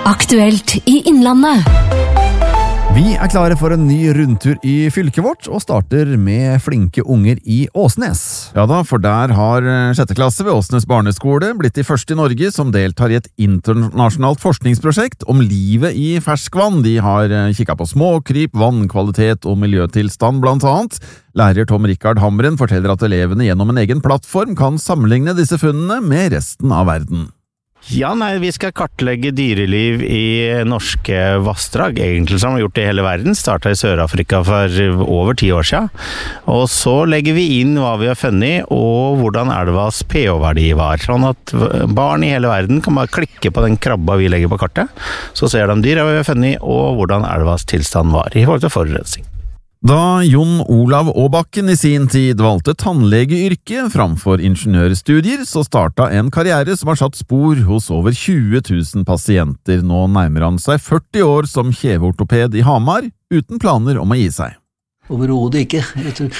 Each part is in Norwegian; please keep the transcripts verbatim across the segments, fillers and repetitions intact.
Aktuelt i Innlandet. Vi er klare for en ny rundtur i fylket vårt, og starter med flinke unger i Åsnes. Ja da, for der har sjette klasse ved Åsnes barneskole blitt de første i Norge som deltar i et internasjonalt forskningsprosjekt om livet i ferskvann. De har kikket på småkryp, vannkvalitet og miljøtilstand blant annet. Lærer Tom Rikard Hamren forteller at elevene gjennom en egen plattform kan sammenligne disse funnene med resten av verden. Ja, nei, vi skal kartlegge dyreliv i norske vassdrag, egentlig som vi har gjort i hele verden. Startet i Sør-Afrika for over ti år siden. Og så legger vi inn hva vi har funnet, og hvordan elvas pH-verdi var. Sånn at barn i hele verden kan bare klikke på den krabba vi legger på kartet, så ser de dyra vi har funnet, og hvordan elvas tilstand var i forhold til forurensning. Da Jon Olav Aabakken i sin tid valgte tannlegeyrket framfor ingeniørstudier, så startet en karriere som har satt spor hos over tjue tusen pasienter. Nå nærmer han seg førti år som kjeveortoped i Hamar, uten planer om å gi seg. Overhodet ikke. Jeg tror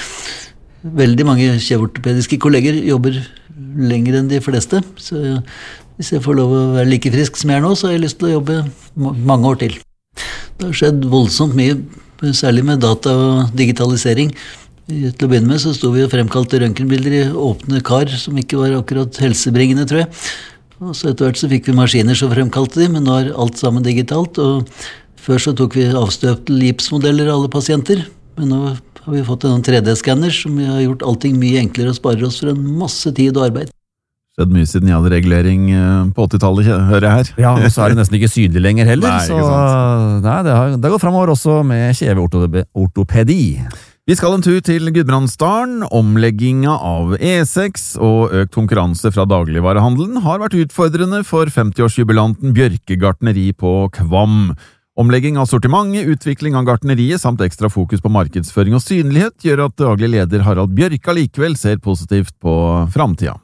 veldig mange kjeveortopediske kolleger jobber lenger enn de fleste, så hvis jeg får lov å være like frisk som jeg er nå, så har jeg lyst til å jobbe mange år til. Det har skjedd voldsomt mye, særlig med data og digitalisering. Til å begynne med så stod vi og fremkalte røntgenbilder i åpne kar, som ikke var akkurat helsebringende, tror jeg. Og så etter hvert så fikk vi maskiner som fremkalte de, men nå er alt sammen digitalt, og før så tok vi avstøpte gipsmodeller av alle pasienter, men nå har vi fått en tre D-skanner som har gjort allting mye enklere og sparer oss for en masse tid og arbeid. Skjedd mye siden jeg hadde regulering på åttitallet, hører jeg her. Ja, og så er det nesten ikke synlig lenger heller, nei, så nei, det har, det har gått fremover også med kjeveortopedi. Vi skal en tur til Gudbrandsdalen. Omlegginga av E seks og økt konkurranse fra dagligvarehandelen har vært utfordrende for femtiårsjubilanten Bjørke gartneri på Kvam. Omlegging av sortimentet, utvikling av gartneriet samt ekstra fokus på markedsføring og synlighet gjør at daglig leder Harald Bjørke likevel ser positivt på framtida.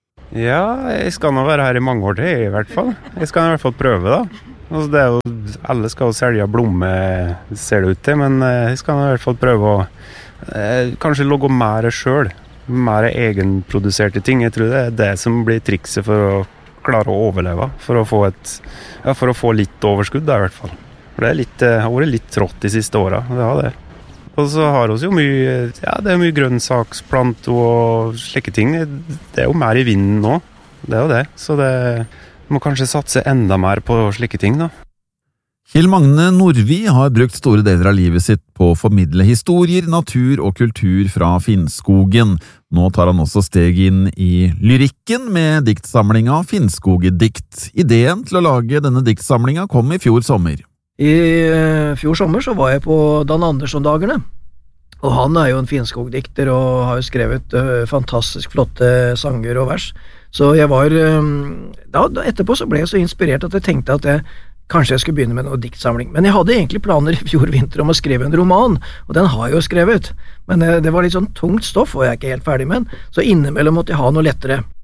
Ja, jeg skal nå være her i mange år til i hvert fall. Jeg skal i hvert fall prøve da. Altså, det er jo, alle skal jo selge blomme, ser det ut til, men jeg skal i hvert fall prøve å eh, kanskje logge mer selv, mer egenproduserte ting. Jeg tror det er det som blir trikset for å klare å overleve, for å få, et, ja, for å få litt overskudd da, i hvert fall. For det er litt, jeg har vært litt trått de siste årene, det har det. Og så har vi jo mye, ja, det er mye grønnsaksplant og slike ting. Det er jo mer i vinden nå, det er jo det. Så det må kanskje satse enda mer på slike ting da. Kjell Magne Nordvi har brukt store deler av livet sitt på å formidle historier, natur og kultur fra Finnskogen. Nå tar han også steg inn i lyrikken med diktsamlinga Finnskogedikt. Ideen til å lage denne diktsamlinga kom i fjor sommer. I fjor sommer så var jeg på Dan Andersson-dagene, og han er jo en Finnskogdikter og har jo skrevet uh, fantastisk flotte sanger og vers. Så jeg var, um, da, da etterpå så ble jeg så inspirert at jeg tenkte at jeg, kanskje jeg skulle begynne med noe diktsamling. Men jeg hadde egentlig planer i fjor vinter om å skrive en roman, og den har jeg jo skrevet. Men uh, det var litt sånn tungt stoff, og jeg er ikke helt ferdig med den, så innimellom måtte jeg ha noe lettere.